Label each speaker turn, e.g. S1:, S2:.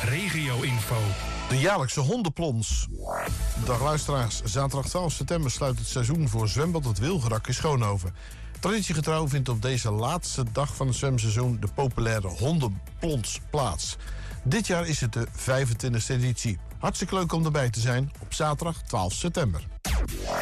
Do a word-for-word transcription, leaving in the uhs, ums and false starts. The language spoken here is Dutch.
S1: regio-info.
S2: De jaarlijkse hondenplons. Dag luisteraars, zaterdag twaalf september sluit het seizoen voor zwembad Het Wilgerak in Schoonhoven. Traditiegetrouw vindt op deze laatste dag van het zwemseizoen de populaire hondenplons plaats. Dit jaar is het de vijfentwintigste editie. Hartstikke leuk om erbij te zijn op zaterdag twaalf september.